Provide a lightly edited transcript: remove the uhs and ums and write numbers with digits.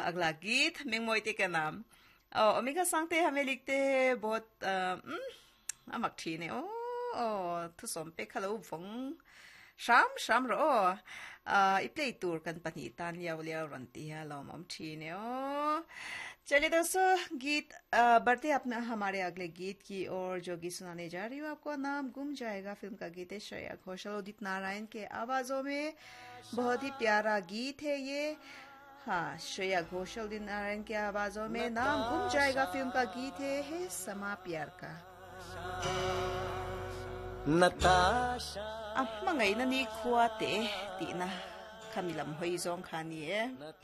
अगला गीत मिंगमोइते का नाम ओमेगा सांगते हमें लिखते हैं बहुत अमक ठीक है tu som pe khalo vong sham ro iplay tour kan pani tan liao ranti ha lom thi ne चलिए दोस्तों गीत बढ़ते अपना हमारे अगले गीत की और जो गीत सुनाने जा रही हूँ आपको नाम गुम जाएगा फिल्म का गीत है श्रेया घोषाल उदित नारायण के आवाजों में बहुत ही प्यारा गीत है ये हाँ श्रेया घोषाल उदित नारायण के आवाजों में नाम गुम जाएगा फिल्म का गीत है समा प्यार का मंगई ननी खुआते तीना खमिलम होइजों खानी है